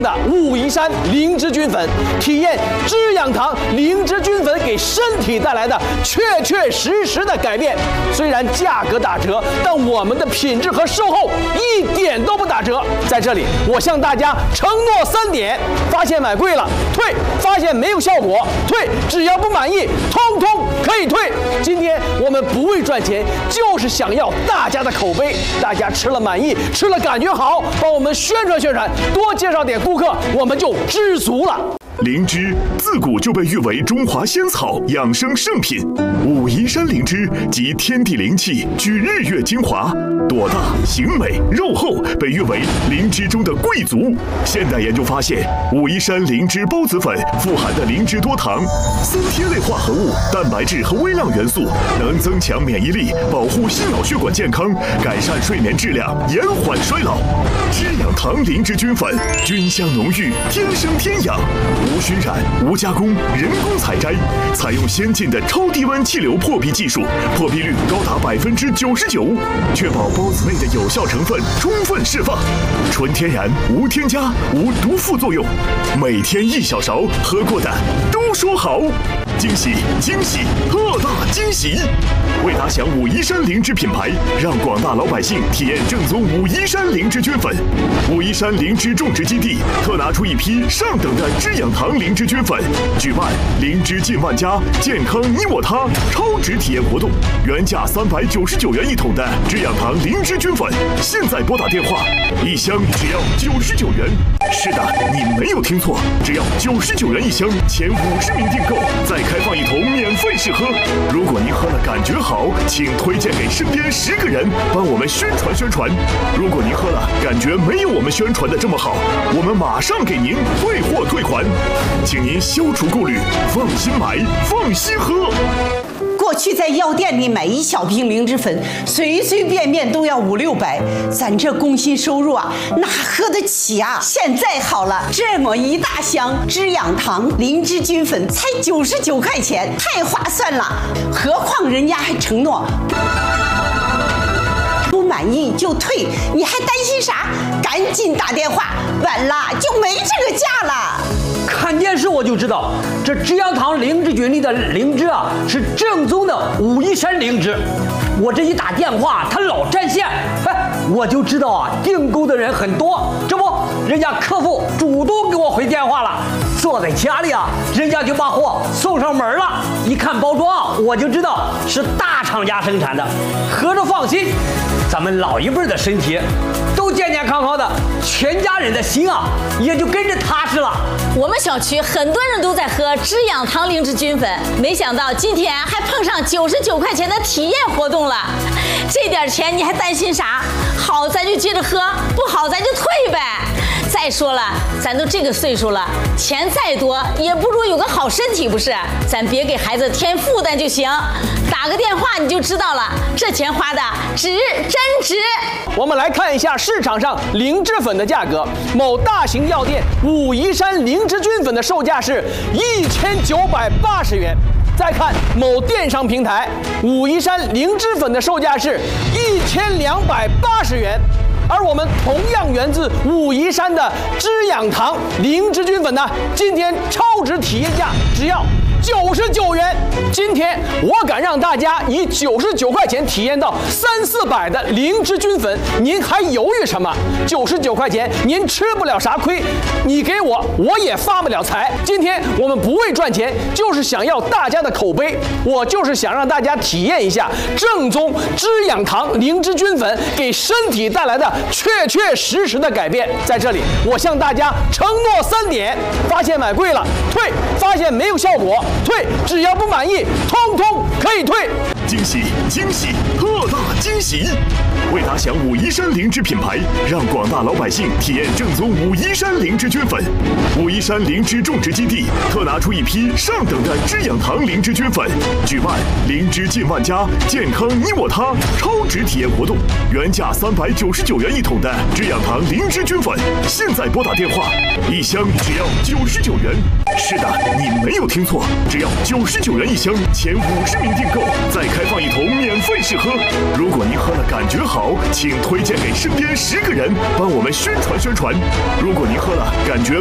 的武夷山灵芝菌粉，体验滋养堂灵芝菌粉给身体带来的确实的改变。虽然价格打折，但我们的品质和售后一点都不打折。在这里，我向大家承诺3点：发现买贵了退，发现没有效果退，只要不满意，通通可以退。今天我们不为赚钱，就是想要大家的口碑，大家吃了满意，吃了感觉好，帮我们宣传，多介绍点顾客，我们就知足了。 灵芝自古就被誉为中华仙草、养生圣品。武夷山灵芝集天地灵气，聚日月精华，朵大形美，肉厚，被誉为灵芝中的贵族。现代研究发现，武夷山灵芝孢子粉富含的灵芝多糖、森萜类化合物、蛋白质和微量元素，能增强免疫力，保护心脑血管健康，改善睡眠质量，延缓衰老。滋养堂灵芝菌粉，菌香浓郁，天生天养。无熏染、无加工、人工采摘，采用先进的超低温气流破壁技术，破壁率高达99%，确保孢子内的有效成分充分释放，纯天然，无添加，无毒副作用。每天1小勺，喝过的都说好。惊喜，特大惊喜！为打响武夷山灵芝品牌，让广大老百姓体验正宗武夷山灵芝菌粉。武夷山灵芝种植基地特拿出一批上等的滋养堂灵芝菌粉，举办灵芝进万家，健康你我他超值体验活动。原价399元一桶的滋养堂灵芝菌粉，现在拨打电话，1箱只要99元。是的，你没有听错，只要99元一箱，前50名订购再开放1桶免费试喝。如果您喝了感觉好，请推荐给身边10个人，帮我们宣传。如果您喝了感觉没有我们宣传的这么好，我们马上给您退货退款，请您消除顾虑，放心买，放心喝。 过去在药店里买1小瓶灵芝粉，随便都要500-600，咱这工薪收入啊，哪喝得起啊？现在好了，这么一大箱滋养堂灵芝菌粉才99块钱，太划算了。何况人家还承诺不满意就退，你还担心啥？赶紧打电话，晚了就没这个价了。 看电视我就知道，这滋养堂灵芝菌里的灵芝啊，是正宗的武夷山灵芝。我这一打电话，他老占线，我就知道啊，订购的人很多。这不，人家客服主动给我回电话了，坐在家里啊，人家就把货送上门了。一看包装，我就知道是大厂家生产的，合着放心。咱们老一辈的身体都健健康康的，全家人的心啊也就跟着踏实了。 我们小区很多人都在喝滋养堂灵芝菌粉，没想到今天还碰上99块钱的体验活动了。这点钱你还担心啥？好咱就接着喝，不好咱就退呗。再说了，咱都这个岁数了，钱再多也不如有个好身体，不是？咱别给孩子添负担就行。打个电话你就知道了，这钱花的真值。 我们来看一下市场上灵芝粉的价格，某大型药店武夷山灵芝菌粉的售价是1980元。再看某电商平台，武夷山灵芝粉的售价是1280元。而我们同样源自武夷山的滋养堂灵芝菌粉呢，今天超值体验价只要99元。今天我敢让大家以99块钱体验到300-400的灵芝菌粉，您还犹豫什么？99块钱您吃不了啥亏，你给我也发不了财。今天我们不为赚钱，就是想要大家的口碑，我就是想让大家体验一下正宗滋养堂灵芝菌粉给身体带来的确实的改变。在这里，我向大家承诺3点：发现买贵了退，发现没有效果退，只要不满意，通通可以退。 惊喜，特大惊喜！为打响武夷山灵芝品牌，让广大老百姓体验正宗武夷山灵芝菌粉。武夷山灵芝种植基地特拿出一批上等的滋养堂灵芝菌粉，举办灵芝进万家，健康你我他超值体验活动。原价399元一桶的滋养堂灵芝菌粉，现在拨打电话，1箱只要99元。是的，你没有听错，只要99元一箱，前50名订购再开放1桶免费试喝。如果您喝了感觉好， 好，请推荐给身边10个人，帮我们宣传宣传。如果您喝了感觉